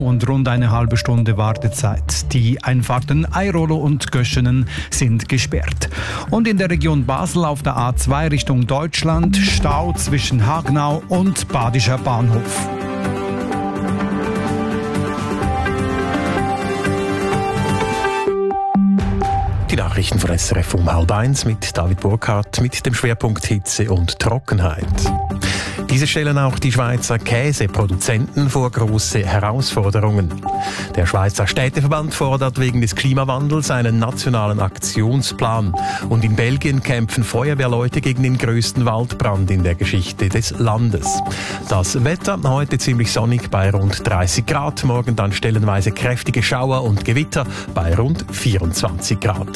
und rund eine halbe Stunde Wartezeit. Die Einfahrten Airolo und Göschenen sind gesperrt. Und in der Region Basel auf der A2 Richtung Deutschland Stau zwischen Hagenau und Badischer Bahnhof. Die Nachrichten von SRF um 12:30 mit David Burkhardt mit dem Schwerpunkt Hitze und Trockenheit. Diese stellen auch die Schweizer Käseproduzenten vor große Herausforderungen. Der Schweizer Städteverband fordert wegen des Klimawandels einen nationalen Aktionsplan. Und in Belgien kämpfen Feuerwehrleute gegen den größten Waldbrand in der Geschichte des Landes. Das Wetter heute ziemlich sonnig bei rund 30 Grad, morgen dann stellenweise kräftige Schauer und Gewitter bei rund 24 Grad.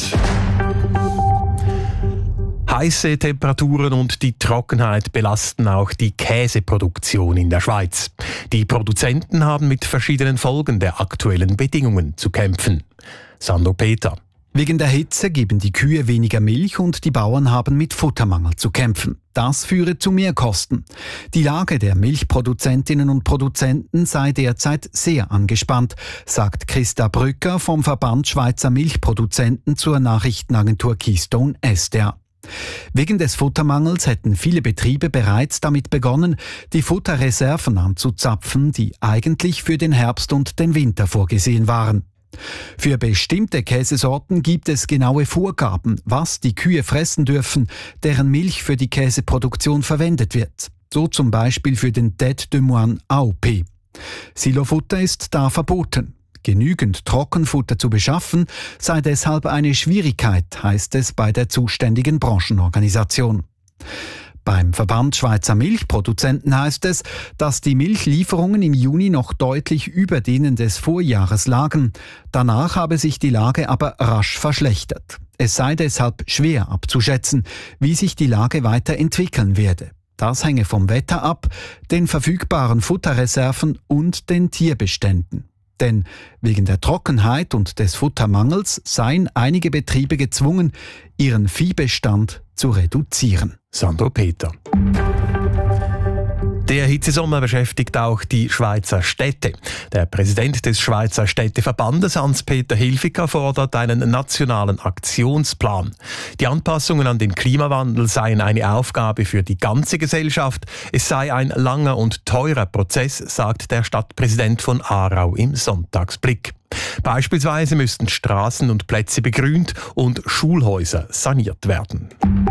Heiße Temperaturen und die Trockenheit belasten auch die Käseproduktion in der Schweiz. Die Produzenten haben mit verschiedenen Folgen der aktuellen Bedingungen zu kämpfen. Sandro Peter. Wegen der Hitze geben die Kühe weniger Milch und die Bauern haben mit Futtermangel zu kämpfen. Das führe zu Mehrkosten. Die Lage der Milchproduzentinnen und Produzenten sei derzeit sehr angespannt, sagt Christa Brücker vom Verband Schweizer Milchproduzenten zur Nachrichtenagentur Keystone SDA. Wegen des Futtermangels hätten viele Betriebe bereits damit begonnen, die Futterreserven anzuzapfen, die eigentlich für den Herbst und den Winter vorgesehen waren. Für bestimmte Käsesorten gibt es genaue Vorgaben, was die Kühe fressen dürfen, deren Milch für die Käseproduktion verwendet wird. So zum Beispiel für den Tête de Moine AOP. Silofutter ist da verboten. Genügend Trockenfutter zu beschaffen, sei deshalb eine Schwierigkeit, heißt es bei der zuständigen Branchenorganisation. Beim Verband Schweizer Milchproduzenten heißt es, dass die Milchlieferungen im Juni noch deutlich über denen des Vorjahres lagen. Danach habe sich die Lage aber rasch verschlechtert. Es sei deshalb schwer abzuschätzen, wie sich die Lage weiterentwickeln werde. Das hänge vom Wetter ab, den verfügbaren Futterreserven und den Tierbeständen. Denn wegen der Trockenheit und des Futtermangels seien einige Betriebe gezwungen, ihren Viehbestand zu reduzieren. Sandro Peter. Der Hitzesommer beschäftigt auch die Schweizer Städte. Der Präsident des Schweizer Städteverbandes, Hans-Peter Hilfiger, fordert einen nationalen Aktionsplan. Die Anpassungen an den Klimawandel seien eine Aufgabe für die ganze Gesellschaft. Es sei ein langer und teurer Prozess, sagt der Stadtpräsident von Aarau im Sonntagsblick. Beispielsweise müssten Straßen und Plätze begrünt und Schulhäuser saniert werden.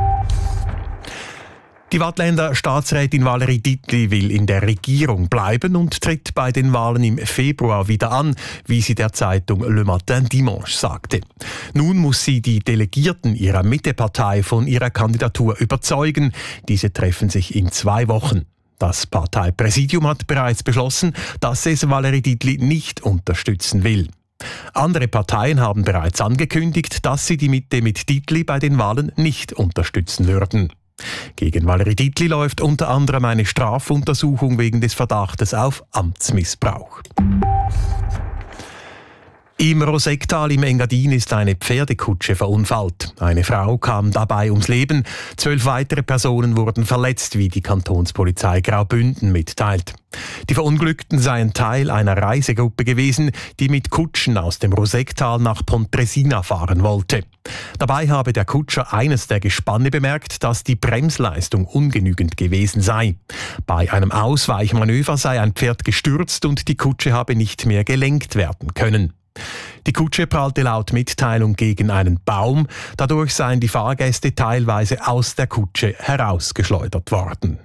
Die Waadtländer Staatsrätin Valérie Dietli will in der Regierung bleiben und tritt bei den Wahlen im Februar wieder an, wie sie der Zeitung Le Matin Dimanche sagte. Nun muss sie die Delegierten ihrer Mittepartei von ihrer Kandidatur überzeugen. Diese treffen sich in 2 Wochen. Das Parteipräsidium hat bereits beschlossen, dass es Valérie Dietli nicht unterstützen will. Andere Parteien haben bereits angekündigt, dass sie die Mitte mit Dietli bei den Wahlen nicht unterstützen würden. Gegen Valérie Dietli läuft unter anderem eine Strafuntersuchung wegen des Verdachtes auf Amtsmissbrauch. Im Rosecktal im Engadin ist eine Pferdekutsche verunfallt. Eine Frau kam dabei ums Leben. 12 weitere Personen wurden verletzt, wie die Kantonspolizei Graubünden mitteilt. Die Verunglückten seien Teil einer Reisegruppe gewesen, die mit Kutschen aus dem Rosecktal nach Pontresina fahren wollte. Dabei habe der Kutscher eines der Gespanne bemerkt, dass die Bremsleistung ungenügend gewesen sei. Bei einem Ausweichmanöver sei ein Pferd gestürzt und die Kutsche habe nicht mehr gelenkt werden können. Die Kutsche prallte laut Mitteilung gegen einen Baum. Dadurch seien die Fahrgäste teilweise aus der Kutsche herausgeschleudert worden.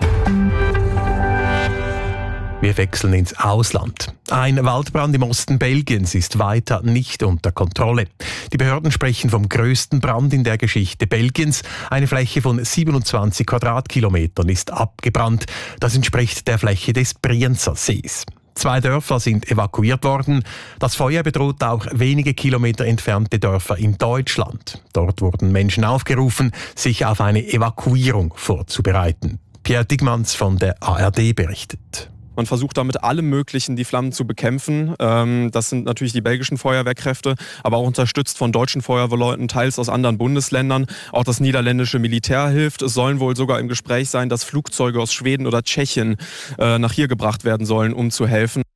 Wir wechseln ins Ausland. Ein Waldbrand im Osten Belgiens ist weiter nicht unter Kontrolle. Die Behörden sprechen vom größten Brand in der Geschichte Belgiens. Eine Fläche von 27 Quadratkilometern ist abgebrannt. Das entspricht der Fläche des Brienzer Sees. 2 Dörfer sind evakuiert worden. Das Feuer bedroht auch wenige Kilometer entfernte Dörfer in Deutschland. Dort wurden Menschen aufgerufen, sich auf eine Evakuierung vorzubereiten. Pierre Digmans von der ARD berichtet. Man versucht damit alle möglichen, die Flammen zu bekämpfen. Das sind natürlich die belgischen Feuerwehrkräfte, aber auch unterstützt von deutschen Feuerwehrleuten, teils aus anderen Bundesländern. Auch das niederländische Militär hilft. Es sollen wohl sogar im Gespräch sein, dass Flugzeuge aus Schweden oder Tschechien nach hier gebracht werden sollen, um zu helfen.